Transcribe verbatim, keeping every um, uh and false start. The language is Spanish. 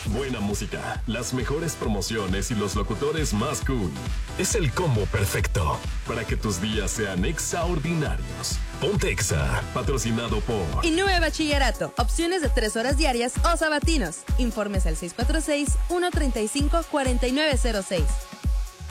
buena música, las mejores promociones y los locutores más cool. Es el combo perfecto para que tus días sean extraordinarios. Ponte Exa, patrocinado por Innove Bachillerato. Opciones de tres horas diarias o sabatinos. Informes al seis cuatro seis, uno tres cinco, cuatro nueve cero seis.